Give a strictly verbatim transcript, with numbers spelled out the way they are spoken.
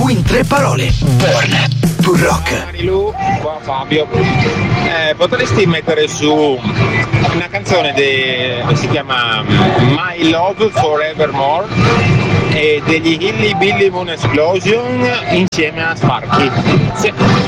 Segui in tre parole. Burn to Rock. Marilu, qua Fabio. Eh, potresti mettere su una canzone che si chiama My Love Forevermore e degli Hilly Billy Moon Explosion insieme a Sparky. Sì.